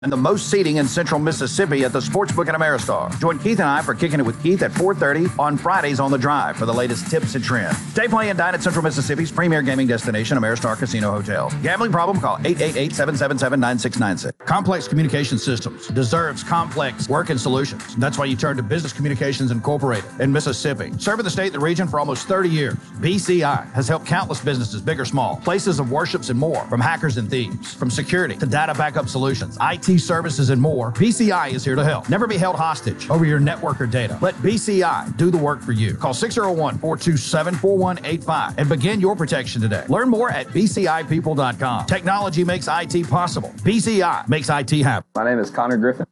and the most seating in Central Mississippi at the Sportsbook at Ameristar. Join Keith and I for Kicking It with Keith at 4:30 on Fridays on The Drive for the latest tips and trends. Stay, play, and dine at Central Mississippi's premier gaming destination, Ameristar Casino Hotel. Gambling problem? Call 888-777-9696. Complex Communication Systems deserves complex working solutions. That's why you turn to Business Communications Incorporated in Mississippi. Serving the state and the region for almost 30 years, BCI has helped countless businesses, big or small, places of worships and more, from hackers and thieves, from security to data backup solutions, IT services, and more. BCI is here to help. Never be held hostage over your network or data. Let BCI do the work for you. Call 601-427-4185 and begin your protection today. Learn more at bcipeople.com. Technology makes IT possible. BCI makes IT happen. My name is Connor Griffin.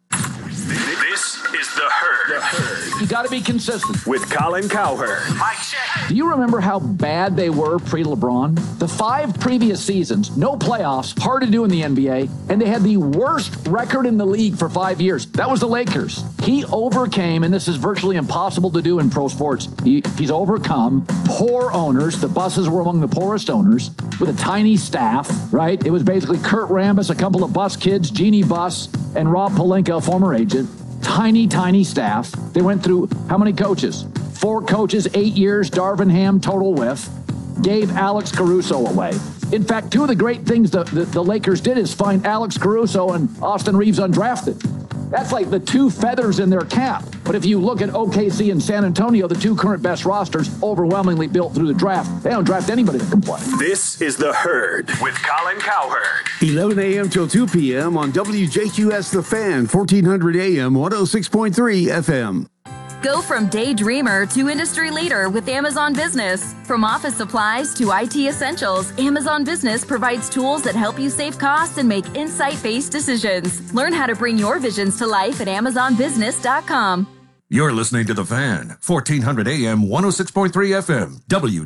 This is The Herd. You got to be consistent. With Colin Cowherd. Mike check. Do you remember how bad they were pre-LeBron? The 5 previous seasons, no playoffs, hard to do in the NBA, and they had the worst record in the league for 5 years. That was the Lakers. He overcame, and this is virtually impossible to do in pro sports, he's overcome poor owners. The Busses were among the poorest owners with a tiny staff, right? It was basically Kurt Rambis, a couple of Bus kids, Jeannie Buss, and Rob Pelinka, a former agent. Tiny staff. They went through how many coaches? 4 coaches, 8 years, Darvin Ham, total whiff. Gave Alex Caruso away. In fact, 2 of the great things the Lakers did is find Alex Caruso and Austin Reeves undrafted. That's like the 2 feathers in their cap. But if you look at OKC and San Antonio, the 2 current best rosters, overwhelmingly built through the draft. They don't draft anybody that can play. This is The Herd with Colin Cowherd. 11 a.m. till 2 p.m. on WJQS The Fan, 1400 a.m., 106.3 FM. Go from daydreamer to industry leader with Amazon Business. From office supplies to IT essentials, Amazon Business provides tools that help you save costs and make insight-based decisions. Learn how to bring your visions to life at AmazonBusiness.com. You're listening to The Fan, 1400 AM, 106.3 FM,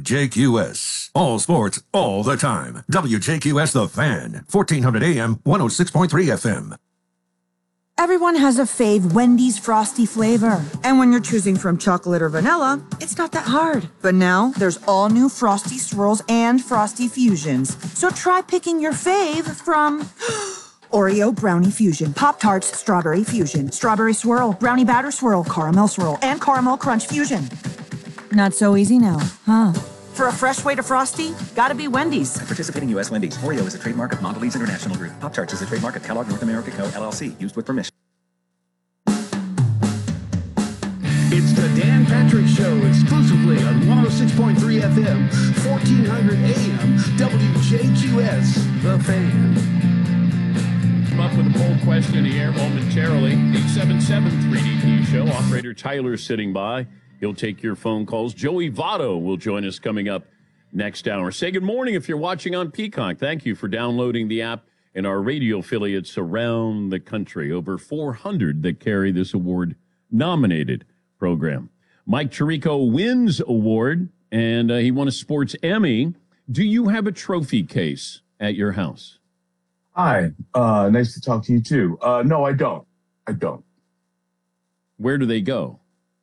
WJQS. All sports, all the time. WJQS The Fan, 1400 AM, 106.3 FM. Everyone has a fave Wendy's Frosty flavor. And when you're choosing from chocolate or vanilla, it's not that hard. But now, there's all new Frosty Swirls and Frosty Fusions. So try picking your fave from Oreo Brownie Fusion, Pop-Tarts Strawberry Fusion, Strawberry Swirl, Brownie Batter Swirl, Caramel Swirl, and Caramel Crunch Fusion. Not so easy now, huh? For a fresh way to Frosty, gotta be Wendy's. Participating U.S. Wendy's. Oreo is a trademark of Mondelez International Group. Pop-Tarts is a trademark of Kellogg North America Co., LLC. Used with permission. It's the Dan Patrick Show exclusively on 106.3 FM, 1400 AM, WJQS, The Fan. Up with a poll question here momentarily. 877-3DT Show. Operator Tyler sitting by. He'll take your phone calls. Joey Votto will join us coming up next hour. Say good morning if you're watching on Peacock. Thank you for downloading the app and our radio affiliates around the country. Over 400 that carry this award-nominated program. Mike Tirico wins award, and he won a Sports Emmy. Do you have a trophy case at your house? Hi. Nice to talk to you, too. No, I don't. Where do they go?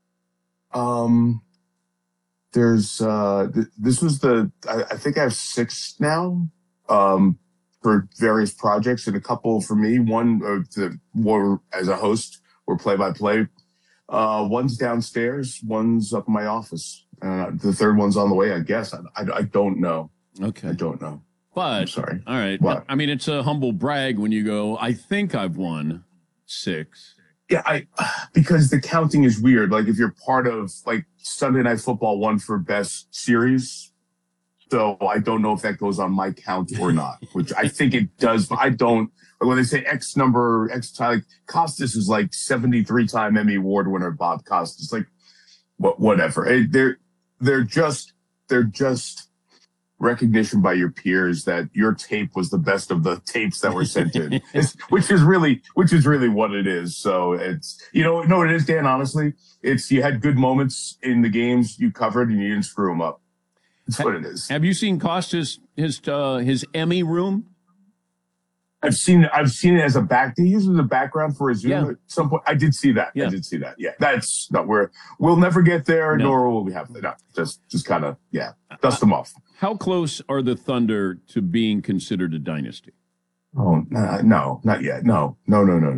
There's this was I think I have 6 now for various projects, and a couple for me. One more as a host or play-by-play. One's downstairs, one's up in my office. The third one's on the way, I guess. I don't know. Okay. I don't know. But I'm sorry. All right. What? I mean, it's a humble brag when you go, I think I've won 6. Yeah, because the counting is weird. Like if you're part of like Sunday Night Football won for best series, so I don't know if that goes on my count or not. Which I think it does, but I don't. Like when they say X number, X time, like Costas is like 73-time Emmy Award winner Bob Costas. Like whatever. They're just recognition by your peers that your tape was the best of the tapes that were sent in, which is really what it is. So it's, you know what it is, Dan, honestly, it's, you had good moments in the games you covered and you didn't screw them up. That's what it is. Have you seen Costas, his Emmy room? I've seen it as a he uses a background for his Zoom at some point. I did see that. Yeah. I did see that. Yeah. That's not we'll never get there, nor will we have to. No, just kind of, dust them off. How close are the Thunder to being considered a dynasty? Oh, no, not yet. No.